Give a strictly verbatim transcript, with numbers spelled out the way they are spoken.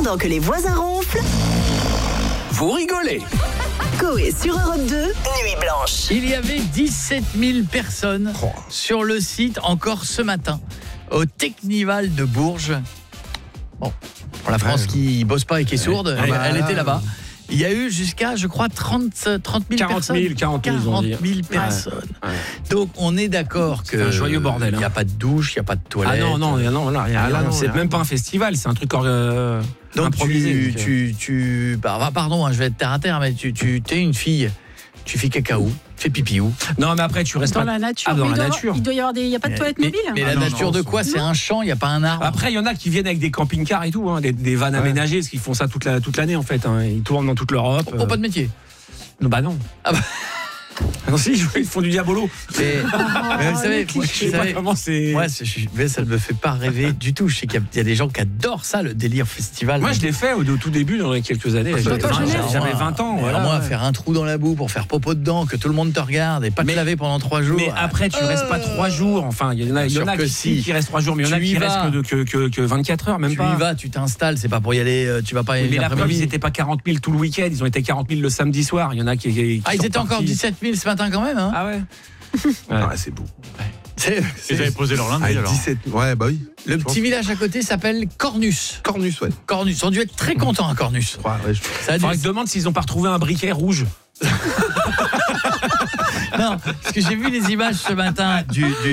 Pendant que les voisins ronflent, vous rigolez. Coé sur Europe deux, Nuit Blanche. Il y avait dix-sept mille personnes oh. sur le site encore ce matin, au Technival de Bourges. Bon, pour la France ouais. qui bosse pas et qui est sourde, ouais. elle, bah, elle était là-bas. Il y a eu jusqu'à, je crois, trente mille personnes. quarante mille personnes. Ouais. Ouais. Donc, on est d'accord que... C'est un joyeux bordel. Il n'y a pas de douche, il n'y a pas de toilette. Ah non, non, non, là, y a, là non c'est même pas un festival, c'est un truc euh, donc improvisé. Donc, tu... tu bah, pardon, hein, je vais être terre à terre, mais tu, tu es une fille, tu fais caca où ? Tu fais pipi où ? Non, mais après, tu restes dans pas... la nature. Ah, dans il, la doit nature. Avoir, il doit y avoir des... Il n'y a pas de toilette mais, mobile. Mais, mais ah, la non, nature non, de quoi ? C'est un champ, il n'y a pas un arbre. Après, il y en a qui viennent avec des camping-cars et tout, hein, des, des vannes ouais. aménagées, parce qu'ils font ça toute, la, toute l'année, en fait. Hein. Ils tournent dans toute l'Europe. Pour euh... pas de métier ? Non, bah non. Ah bah... Non, si, ils font du diabolo. Mais, oh, mais vous savez, moi, je sais pas comment c'est. Moi, mais ça ne me fait pas rêver du tout. Je sais qu'il y, y a des gens qui adorent ça, le délire festival. Moi, je l'ai fait au, au tout début, dans les quelques années. J'avais vingt ans. Voilà. Moi, faire un trou dans la boue pour faire popo dedans, que tout le monde te regarde et pas te mais, laver pendant trois jours. Mais après, tu euh... restes pas trois jours. Enfin, il y en a, y en a qui, si. qui restent trois jours, mais il y en a qui restent que, que, que, que vingt-quatre heures, même tu pas. Tu y vas, tu t'installes. C'est pas pour y aller. Tu vas pas. Mais la preuve, ils n'étaient pas quarante mille tout le week-end. Ils ont été quarante mille le samedi soir. Il y en a qui. Ah, ils étaient encore dix-sept mille ce matin quand même. Ah ouais. Ouais, ouais c'est beau. Ouais. C'est, c'est... Ils avaient posé leur lundi ah, alors. dix-sept Ouais, bah oui. Le petit village à côté s'appelle Cornus. Cornus, ouais. Cornus. Ils ont dû être très contents à Cornus. Ouais, ouais, je... Ça a dû... demande s'ils n'ont pas retrouvé un briquet rouge. Non, parce que j'ai vu les images ce matin du, du